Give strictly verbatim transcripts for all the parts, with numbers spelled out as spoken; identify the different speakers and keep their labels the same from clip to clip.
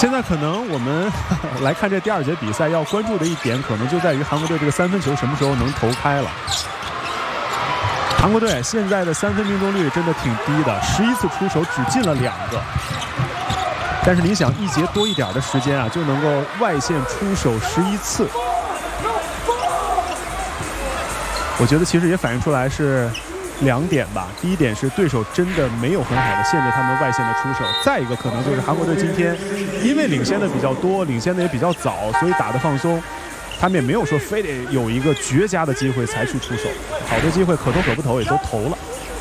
Speaker 1: 现在可能我们来看这第二节比赛，要关注的一点可能就在于韩国队这个三分球什么时候能投开了。韩国队现在的三分命中率真的挺低的，十一次出手只进了两个。但是你想一节多一点的时间啊，就能够外线出手十一次。我觉得其实也反映出来是两点吧。第一点是对手真的没有很好的限制他们外线的出手，再一个可能就是韩国队今天因为领先的比较多，领先的也比较早，所以打得放松。他们也没有说非得有一个绝佳的机会才去出手，好的机会可投可不投也都投了。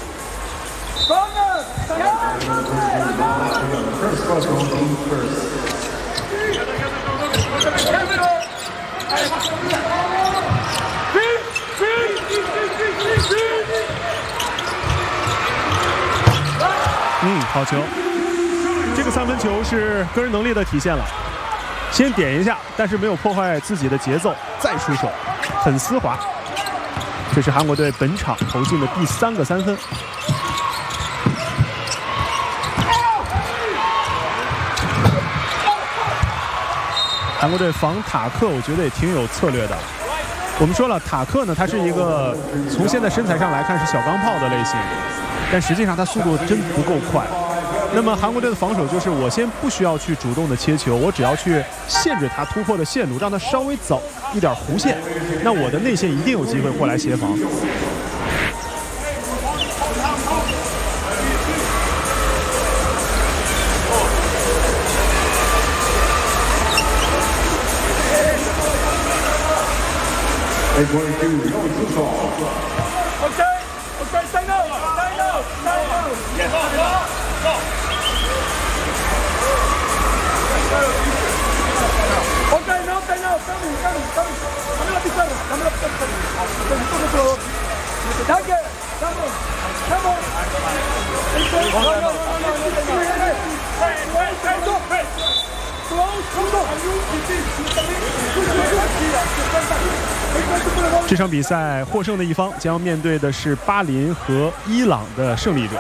Speaker 1: 嗯，好球！这个三分球是个人能力的体现了。先点一下，但是没有破坏自己的节奏，再出手，很丝滑。这是韩国队本场投进的第三个三分。韩国队防塔克，我觉得也挺有策略的。我们说了，塔克呢，他是一个从现在身材上来看是小钢炮的类型，但实际上他速度真不够快。那么韩国队的防守就是我先不需要去主动的切球，我只要去限制他突破的线路，让他稍微早一点弧线，那我的内线一定有机会过来协防。这场比赛获胜的一方将面对的是巴林和伊朗的胜利者。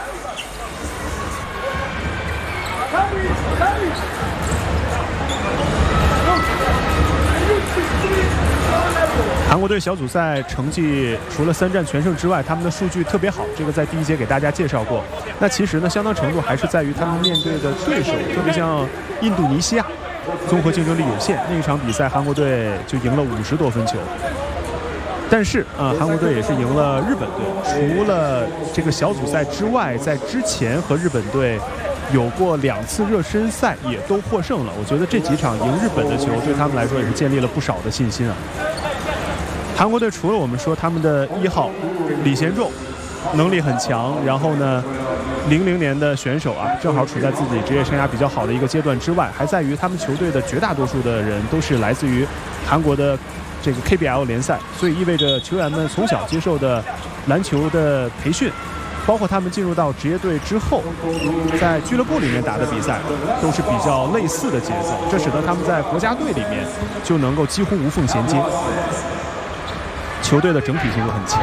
Speaker 1: 韩国队小组赛成绩除了三战全胜之外，他们的数据特别好，这个在第一节给大家介绍过。那其实呢，相当程度还是在于他们面对的对手，特别像印度尼西亚，综合竞争力有限。那一场比赛，韩国队就赢了五十多分球。但是啊、呃，韩国队也是赢了日本队。除了这个小组赛之外，在之前和日本队有过两次热身赛，也都获胜了。我觉得这几场赢日本的球，对他们来说也是建立了不少的信心啊。韩国队除了我们说他们的一号李贤仲能力很强，然后呢，零零年的选手啊，正好处在自己职业生涯比较好的一个阶段之外，还在于他们球队的绝大多数的人都是来自于韩国的这个 K B L 联赛，所以意味着球员们从小接受的篮球的培训，包括他们进入到职业队之后，在俱乐部里面打的比赛，都是比较类似的节奏，这使得他们在国家队里面就能够几乎无缝衔接，球队的整体性就很强。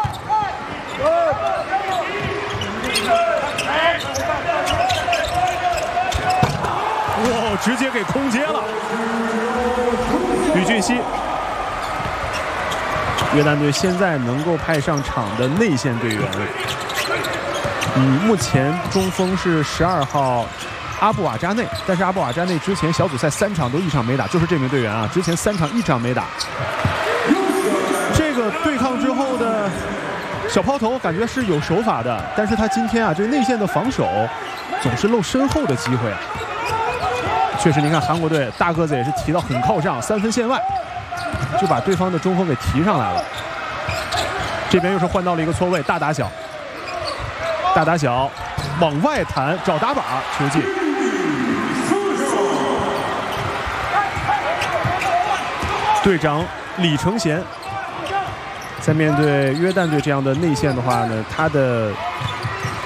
Speaker 1: 哇，直接给空接了，吕俊熙。约旦队现在能够派上场的内线队员，嗯，目前中锋是十二号阿布瓦扎内，但是阿布瓦扎内之前小组赛三场都一场没打，就是这名队员啊，之前三场一场没打。这个对抗之后的小抛投感觉是有手法的，但是他今天啊，这个内线的防守总是漏身后的机会啊。确实，您看韩国队大个子也是提到很靠上，三分线外。就把对方的中锋给提上来了，这边又是换到了一个错位，大打小，大打小，往外弹找打板，球进。队长李承贤在面对约旦队这样的内线的话呢，他的